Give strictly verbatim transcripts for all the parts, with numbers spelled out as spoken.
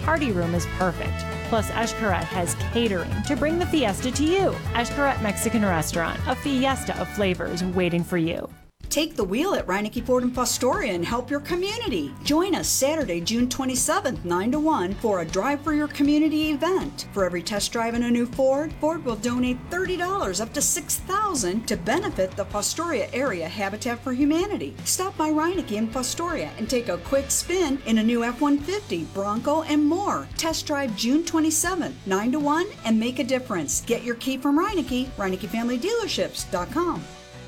party room is perfect. Plus, Ashkaret has catering to bring the fiesta to you. Ashkaret Mexican Restaurant, a fiesta of flavors waiting for you. Take the wheel at Reineke Ford in Fostoria and help your community. Join us Saturday, June twenty-seventh, nine to one for a Drive for Your Community event. For every test drive in a new Ford, Ford will donate thirty dollars up to six thousand dollars to benefit the Fostoria area Habitat for Humanity. Stop by Reineke in Fostoria and take a quick spin in a new F one fifty, Bronco, and more. Test drive June twenty-seventh, nine to one, and make a difference. Get your key from Reineke, Reineke Family Dealerships dot com.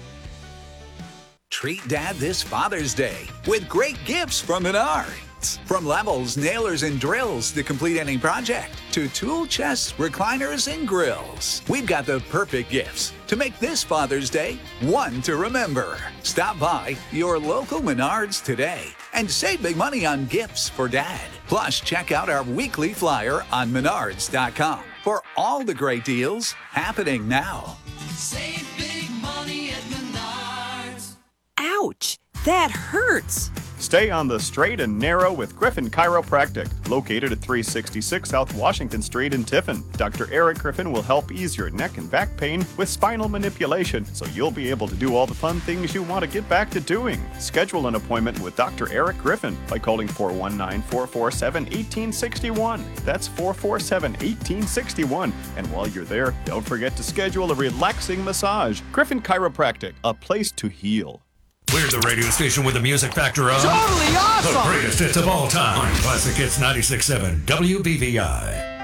Treat Dad this Father's Day with great gifts from Menards. From levels, nailers, and drills to complete any project, to tool chests, recliners, and grills. We've got the perfect gifts to make this Father's Day one to remember. Stop by your local Menards today and save big money on gifts for Dad. Plus, check out our weekly flyer on menards dot com for all the great deals happening now. Save big money at Menards. Ouch! That hurts! Stay on the straight and narrow with Griffin Chiropractic, located at three sixty-six South Washington Street in Tiffin. Doctor Eric Griffin will help ease your neck and back pain with spinal manipulation, so you'll be able to do all the fun things you want to get back to doing. Schedule an appointment with Doctor Eric Griffin by calling four one nine, four four seven, one eight six one. That's four four seven, one eight six one. And while you're there, don't forget to schedule a relaxing massage. Griffin Chiropractic, a place to heal. We're the radio station with the music factor of totally awesome. The greatest hits of all time on Classic Hits ninety-six point seven W B V I.